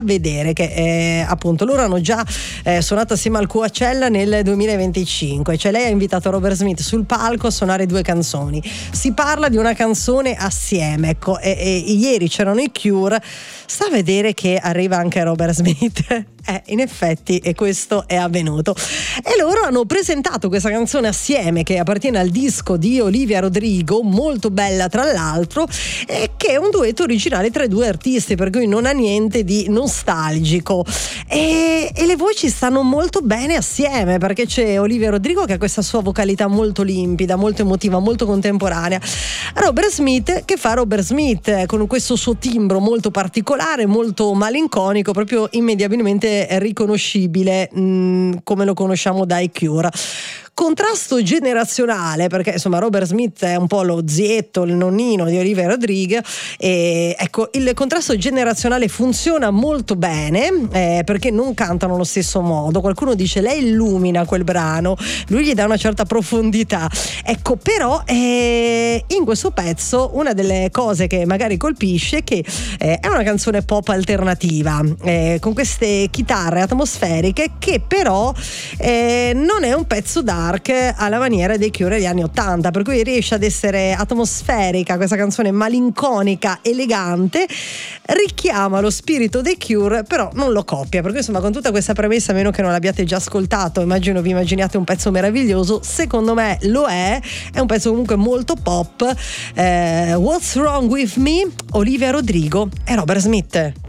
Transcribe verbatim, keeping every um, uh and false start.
vedere che eh, appunto loro hanno già eh, suonato assieme al Coachella nel duemilaventicinque, cioè lei ha invitato Robert Smith sul palco a suonare due canzoni. Si parla di una canzone assieme, ecco, e, e ieri c'erano i Cure, sta a vedere che arriva anche Robert Smith. Eh, in effetti, e questo è avvenuto, e loro hanno presentato questa canzone assieme che appartiene al disco di Olivia Rodrigo, molto bella tra l'altro, e che è un duetto originale tra i due artisti, per cui non ha niente di nostalgico, e, e le voci stanno molto bene assieme, perché c'è Olivia Rodrigo che ha questa sua vocalità molto limpida, molto emotiva, molto contemporanea, Robert Smith che fa Robert Smith con questo suo timbro molto particolare, molto malinconico, proprio immediatamente riconoscibile mh, come lo conosciamo dai Cure. Contrasto generazionale, perché insomma Robert Smith è un po' lo zietto, il nonnino di Olivia Rodrigo, e ecco, il contrasto generazionale funziona molto bene eh, perché non cantano allo stesso modo. Qualcuno dice lei illumina quel brano, lui gli dà una certa profondità, ecco, però eh, in questo pezzo una delle cose che magari colpisce è che eh, è una canzone pop alternativa eh, con queste chitarre atmosferiche, che però eh, non è un pezzo dark alla maniera dei Cure degli anni ottanta, per cui riesce ad essere atmosferica, questa canzone malinconica, elegante, richiama lo spirito dei Cure, però non lo copia, perché insomma con tutta questa premessa, a meno che non l'abbiate già ascoltato, immagino vi immaginiate un pezzo meraviglioso, secondo me lo è, è un pezzo comunque molto pop. eh, What's Wrong With Me, Olivia Rodrigo e Robert Smith.